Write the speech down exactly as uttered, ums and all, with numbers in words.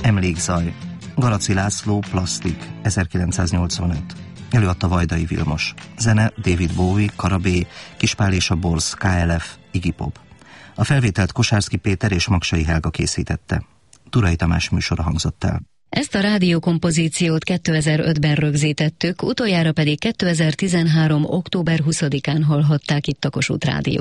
Emlékzaj. Galaci László, Plastik, ezerkilencszáznyolcvanöt. Előadta Vajdai Vilmos. Zene David Bowie, Karabé, Kispál és a Borz, ká el ef, Iggy Pop. A felvételt Kosárszky Péter és Magsai Helga készítette. Turai Tamás műsora hangzott el. Ezt a rádiókompozíciót kétezer-ötben rögzítettük, utoljára pedig kétezer-tizenhárom. október huszadikán hallhatták itt a Kossuth Rádió.